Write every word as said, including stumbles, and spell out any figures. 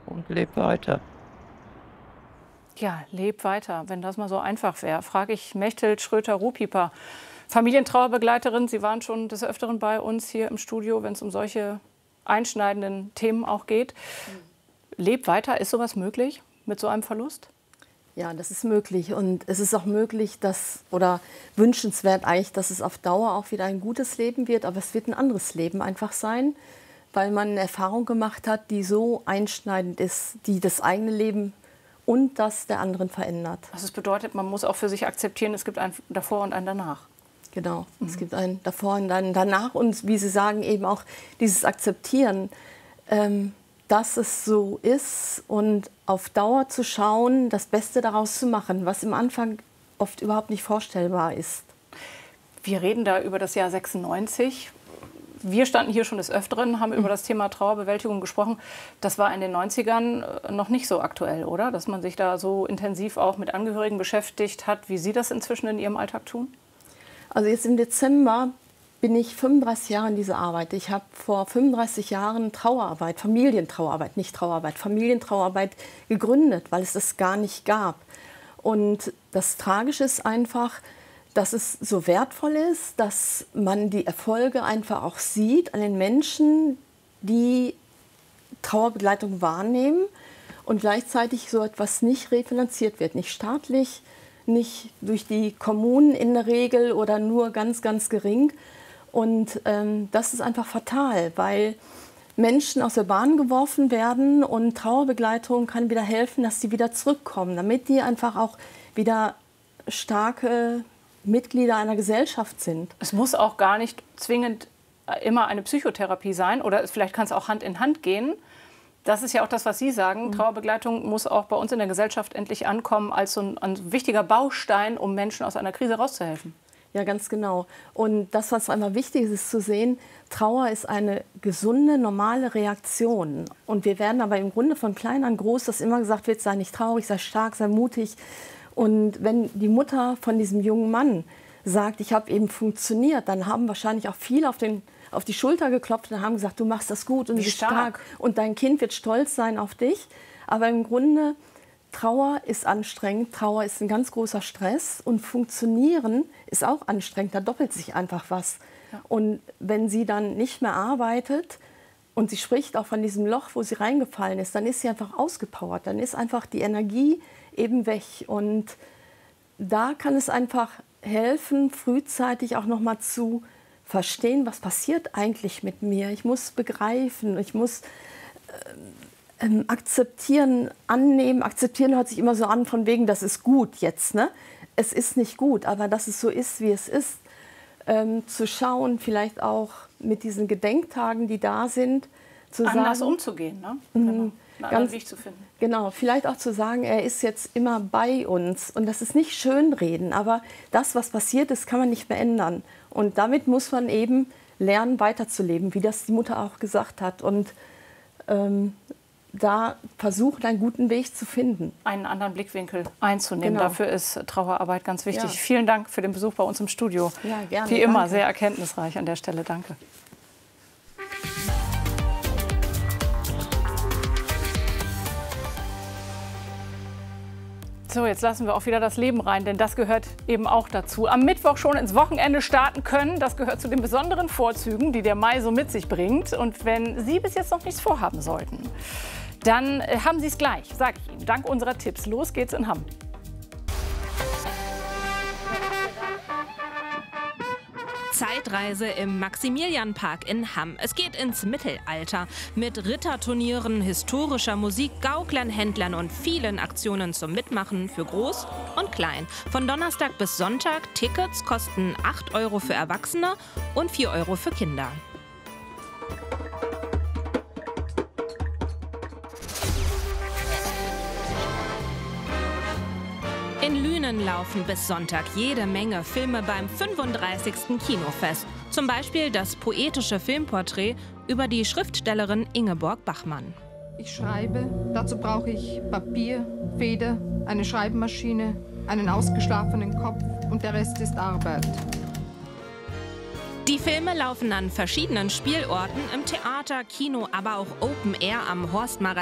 und leb weiter. Ja, leb weiter. Wenn das mal so einfach wäre, frage ich Mechthild Schröter-Ruhpieper, Familientrauerbegleiterin. Sie waren schon des Öfteren bei uns hier im Studio, wenn es um solche einschneidenden Themen auch geht. Leb weiter, ist sowas möglich mit so einem Verlust? Ja, das ist möglich. Und es ist auch möglich, dass, oder wünschenswert eigentlich, dass es auf Dauer auch wieder ein gutes Leben wird. Aber es wird ein anderes Leben einfach sein, weil man eine Erfahrung gemacht hat, die so einschneidend ist, die das eigene Leben und das der anderen verändert. Also es bedeutet, man muss auch für sich akzeptieren, es gibt ein davor und ein danach. Genau, mhm. Es gibt ein davor und ein danach. Und wie Sie sagen, eben auch dieses Akzeptieren, ähm, dass es so ist und auf Dauer zu schauen, das Beste daraus zu machen, was im Anfang oft überhaupt nicht vorstellbar ist. Wir reden da über das Jahr sechsundneunzig. Wir standen hier schon des Öfteren, haben über das Thema Trauerbewältigung gesprochen. Das war in den neunzigern noch nicht so aktuell, oder? Dass man sich da so intensiv auch mit Angehörigen beschäftigt hat, wie Sie das inzwischen in Ihrem Alltag tun? Also jetzt im Dezember bin ich fünfunddreißig Jahre in dieser Arbeit. Ich habe vor fünfunddreißig Jahren Trauerarbeit, Familientrauerarbeit, nicht Trauerarbeit, Familientrauerarbeit gegründet, weil es das gar nicht gab. Und das Tragische ist einfach, dass es so wertvoll ist, dass man die Erfolge einfach auch sieht an den Menschen, die Trauerbegleitung wahrnehmen und gleichzeitig so etwas nicht refinanziert wird, nicht staatlich, nicht durch die Kommunen in der Regel oder nur ganz, ganz gering. Und ähm, das ist einfach fatal, weil Menschen aus der Bahn geworfen werden und Trauerbegleitung kann wieder helfen, dass sie wieder zurückkommen, damit die einfach auch wieder starke Mitglieder einer Gesellschaft sind. Es muss auch gar nicht zwingend immer eine Psychotherapie sein oder vielleicht kann es auch Hand in Hand gehen. Das ist ja auch das, was Sie sagen. Mhm. Trauerbegleitung muss auch bei uns in der Gesellschaft endlich ankommen als so ein, ein wichtiger Baustein, um Menschen aus einer Krise rauszuhelfen. Ja, ganz genau. Und das, was einmal wichtig ist, ist zu sehen, Trauer ist eine gesunde, normale Reaktion. Und wir werden aber im Grunde von klein an groß, dass immer gesagt wird, sei nicht traurig, sei stark, sei mutig. Und wenn die Mutter von diesem jungen Mann sagt, ich habe eben funktioniert, dann haben wahrscheinlich auch viele auf, den, auf die Schulter geklopft und haben gesagt, du machst das gut und du bist stark. Und dein Kind wird stolz sein auf dich. Aber im Grunde, Trauer ist anstrengend, Trauer ist ein ganz großer Stress und Funktionieren ist auch anstrengend, da doppelt sich einfach was. Ja. Und wenn sie dann nicht mehr arbeitet und sie spricht auch von diesem Loch, wo sie reingefallen ist, dann ist sie einfach ausgepowert, dann ist einfach die Energie eben weg. Und da kann es einfach helfen, frühzeitig auch noch mal zu verstehen, was passiert eigentlich mit mir. Ich muss begreifen, ich muss äh, ähm, akzeptieren, annehmen. Akzeptieren hört sich immer so an, von wegen, das ist gut jetzt. Ne? Es ist nicht gut, aber dass es so ist, wie es ist. Ähm, zu schauen, vielleicht auch mit diesen Gedenktagen, die da sind, zu anders sagen, umzugehen, ne? Genau. Einen anderen Weg zu finden. Genau, vielleicht auch zu sagen, er ist jetzt immer bei uns. Und das ist nicht schönreden, aber das, was passiert ist, kann man nicht mehr ändern. Und damit muss man eben lernen, weiterzuleben, wie das die Mutter auch gesagt hat. Und ähm, da versuchen, einen guten Weg zu finden. Einen anderen Blickwinkel einzunehmen. Genau. Dafür ist Trauerarbeit ganz wichtig. Ja. Vielen Dank für den Besuch bei uns im Studio. Ja, gerne. Wie immer, danke. sehr erkenntnisreich an der Stelle. Danke. So, jetzt lassen wir auch wieder das Leben rein, denn das gehört eben auch dazu. Am Mittwoch schon ins Wochenende starten können, das gehört zu den besonderen Vorzügen, die der Mai so mit sich bringt. Und wenn Sie bis jetzt noch nichts vorhaben sollten, dann haben Sie es gleich, sage ich Ihnen, dank unserer Tipps. Los geht's in Hamm. Zeitreise im Maximilianpark in Hamm. Es geht ins Mittelalter mit Ritterturnieren, historischer Musik, Gauklern, Händlern und vielen Aktionen zum Mitmachen für Groß und Klein. Von Donnerstag bis Sonntag. Tickets kosten acht Euro für Erwachsene und vier Euro für Kinder. In Lünen laufen bis Sonntag jede Menge Filme beim fünfunddreißigsten Kinofest. Zum Beispiel das poetische Filmporträt über die Schriftstellerin Ingeborg Bachmann. Ich schreibe, dazu brauche ich Papier, Feder, eine Schreibmaschine, einen ausgeschlafenen Kopf und der Rest ist Arbeit. Die Filme laufen an verschiedenen Spielorten, im Theater, Kino, aber auch Open Air am Horstmarathon.